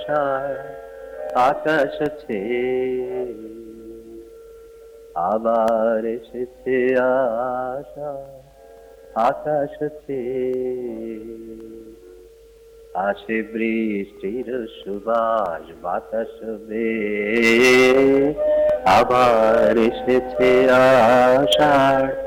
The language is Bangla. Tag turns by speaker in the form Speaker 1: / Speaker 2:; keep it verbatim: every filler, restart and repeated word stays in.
Speaker 1: আষাঢ় আকাশ ছেয়ে আবার এসেছে আষাঢ় আকাশ ছেয়ে আসে বৃষ্টির সুবাস বাতাস বেয়ে আবার এসেছে আষাঢ়